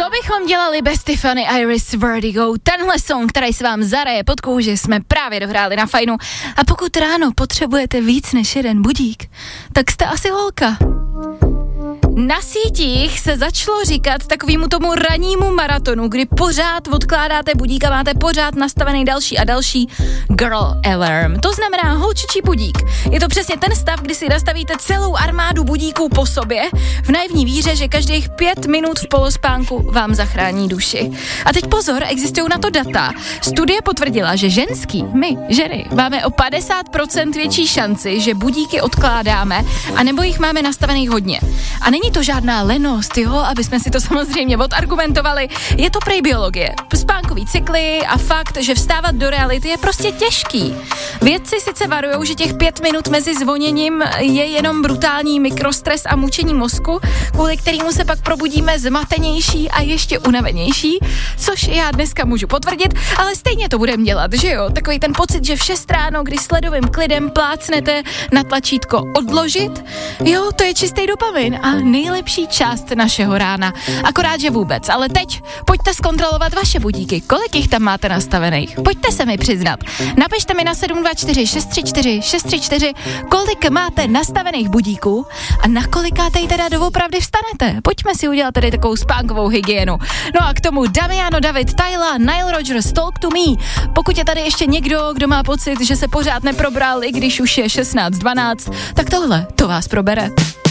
bychom dělali bez Tiffany Iris Vertigo? Tenhle song, který se vám zaraje pod kůži, jsme právě dohráli na Fajnu. A pokud ráno potřebujete víc než jeden budík, tak jste asi holka. Na sítích se začalo říkat takovému tomu rannímu maratonu, kdy pořád odkládáte budík a máte pořád nastavený další a další girl alarm. To znamená holčičí budík. Je to přesně ten stav, kdy si nastavíte celou armádu budíků po sobě v naivní víře, že každých 5 minut v polospánku vám zachrání duši. A teď pozor, existují na to data. Studie potvrdila, že ženský, my, ženy, máme o 50% větší šanci, že budíky odkládáme, anebo jich máme nastavených hodně. A není to žádná lenost, jo, aby jsme si to samozřejmě odargumentovali. Je to prej biologie. Spánkový cykly a fakt, že vstávat do reality je prostě těžký. Vědci sice varujou, že těch 5 minut mezi zvoněním je jenom brutální mikrostres a mučení mozku, kvůli kterému se pak probudíme zmatenější a ještě unavenější, což já dneska můžu potvrdit, ale stejně to budeme dělat, že jo? Takový ten pocit, že v 6 ráno, kdy s ledovým klidem plácnete na tlačítko odložit, jo, to je čistý dopamin a nejlepší část našeho rána. Akorát, že vůbec. Ale teď pojďte zkontrolovat vaše budíky. Kolik jich tam máte nastavených? Pojďte se mi přiznat. Napište mi na 724 634 634, kolik máte nastavených budíků a na kolikátej teda doopravdy vstanete. Pojďme si udělat tady takovou spánkovou hygienu. No a k tomu Damiano David, Tyla, Nile Rodgers, Talk to Me. Pokud je tady ještě někdo, kdo má pocit, že se pořád neprobral, i když už je 16:12, tak tohle to vás probere.